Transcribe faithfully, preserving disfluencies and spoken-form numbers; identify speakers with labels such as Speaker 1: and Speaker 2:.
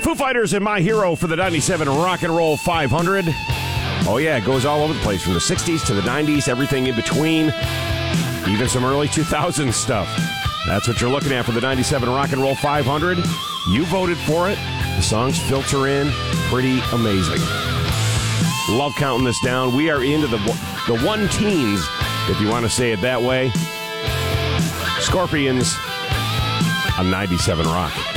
Speaker 1: Foo Fighters and My Hero for the ninety-seven Rock and Roll five hundred. Oh, yeah, it goes all over the place, from the sixties to the nineties, everything in between, even some early two thousands stuff. That's what you're looking at for the ninety-seven Rock and Roll five hundred. You voted for it. The songs filter in. Pretty amazing. Love counting this down. We are into the, the one teens, if you want to say it that way. Scorpions on ninety-seven Rock.